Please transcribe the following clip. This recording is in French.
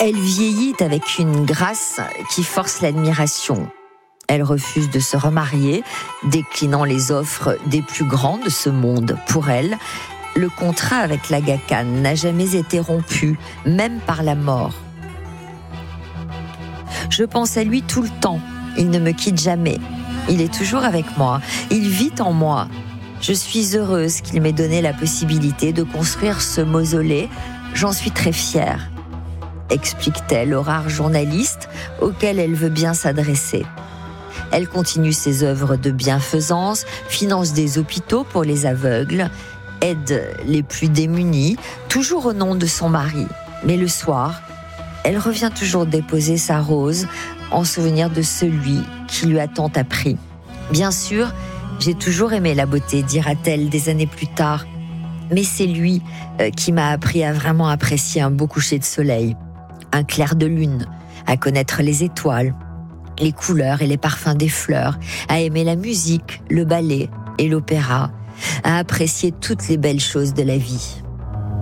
Elle vieillit avec une grâce qui force l'admiration. Elle refuse de se remarier, déclinant les offres des plus grands de ce monde. Pour elle, le contrat avec l'Aga Khan n'a jamais été rompu, même par la mort. Je pense à lui tout le temps. Il ne me quitte jamais. Il est toujours avec moi. Il vit en moi. Je suis heureuse qu'il m'ait donné la possibilité de construire ce mausolée. J'en suis très fière, explique-t-elle aux rares journalistes auxquels elle veut bien s'adresser. Elle continue ses œuvres de bienfaisance, finance des hôpitaux pour les aveugles, aide les plus démunis, toujours au nom de son mari. Mais le soir, elle revient toujours déposer sa rose en souvenir de celui qui lui a tant appris. Bien sûr, j'ai toujours aimé la beauté, dira-t-elle des années plus tard. Mais c'est lui qui m'a appris à vraiment apprécier un beau coucher de soleil, un clair de lune, à connaître les étoiles, les couleurs et les parfums des fleurs, à aimer la musique, le ballet et l'opéra, à apprécier toutes les belles choses de la vie.